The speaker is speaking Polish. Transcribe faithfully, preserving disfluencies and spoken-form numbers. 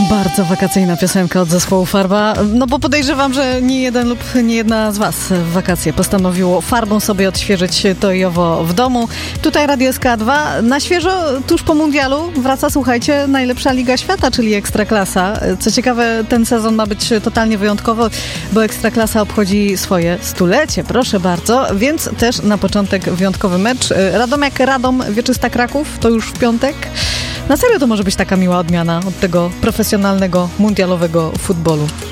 Bardzo wakacyjna piosenka od zespołu Farba, no bo podejrzewam, że nie jeden lub nie jedna z was w wakacje postanowiło farbą sobie odświeżyć to i owo w domu. Tutaj Radio S K dwa. Na świeżo, tuż po mundialu wraca, słuchajcie, najlepsza Liga Świata, czyli Ekstraklasa. Co ciekawe, ten sezon ma być totalnie wyjątkowy, bo Ekstraklasa obchodzi swoje stulecie, proszę bardzo, więc też na początek wyjątkowy mecz. Radomiak Radom, Wieczysta Kraków, to już w piątek. Na serio to może być taka miła odmiana od tego profesjonalnego, mundialowego futbolu.